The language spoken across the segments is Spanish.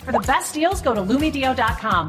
For the best deals, go to LumiDeo.com.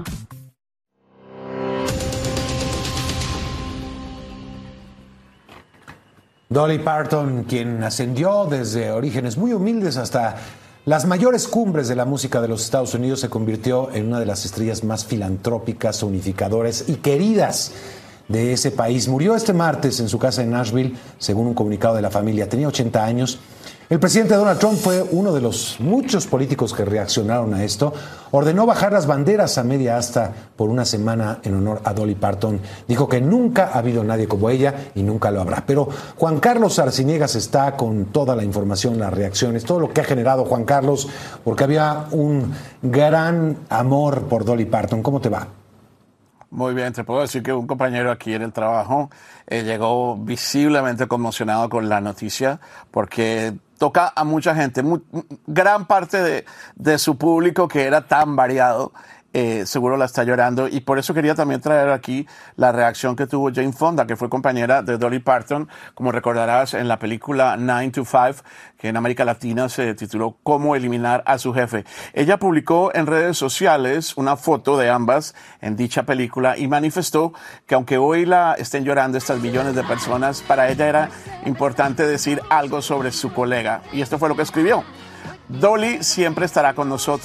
Dolly Parton, quien ascendió desde orígenes muy humildes hasta las mayores cumbres de la música de los Estados Unidos, se convirtió en una de las estrellas más filantrópicas, unificadoras y queridas de ese país. Murió este martes en su casa en Nashville, según un comunicado de la familia. Tenía 80 años. El presidente Donald Trump fue uno de los muchos políticos que reaccionaron a esto. Ordenó bajar las banderas a media asta por una semana en honor a Dolly Parton. Dijo que nunca ha habido nadie como ella y nunca lo habrá. Pero Juan Carlos Arciniegas está con toda la información, las reacciones, todo lo que ha generado Juan Carlos, porque había un gran amor por Dolly Parton. ¿Cómo te va? Muy bien, te puedo decir que un compañero aquí en el trabajo llegó visiblemente conmocionado con la noticia porque toca a mucha gente, gran parte de su público que era tan variado, seguro la está llorando, y por eso quería también traer aquí la reacción que tuvo Jane Fonda, que fue compañera de Dolly Parton, como recordarás en la película 9 to 5, que en América Latina se tituló Cómo eliminar a su jefe. Ella publicó en redes sociales una foto de ambas en dicha película y manifestó que aunque hoy la estén llorando estas millones de personas, para ella era importante decir algo sobre su colega, y esto fue lo que escribió: Dolly siempre estará con nosotros.